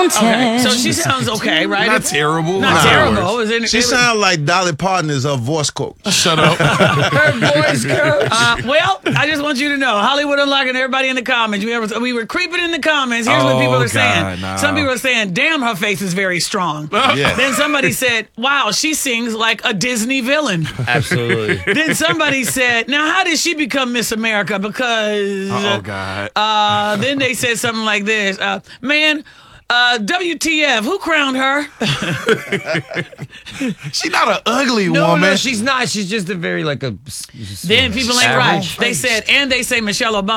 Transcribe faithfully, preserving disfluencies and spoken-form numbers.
Okay, so she sounds okay, right? Not It's terrible. Not Nah. terrible. Is it, She it, sounds like Dolly Parton is her voice coach. Shut up. Her voice coach. Uh, well, I just want you to know, Hollywood Unlocked and everybody in the comments, we were, we were creeping in the comments. Here's what Oh, people are God, saying. nah. Some people are saying, damn, her face is very strong. Yeah. Then somebody said, wow, she sings like a Disney villain. Absolutely. Then somebody said, now how did she become Miss America? Because Oh, God. uh, then they said something like this, uh, man, uh, W T F, who crowned her? She's not an ugly No, woman. no, she's not. She's just a very like a. Then people ain't right. Average. They said, and they say Michelle Obama.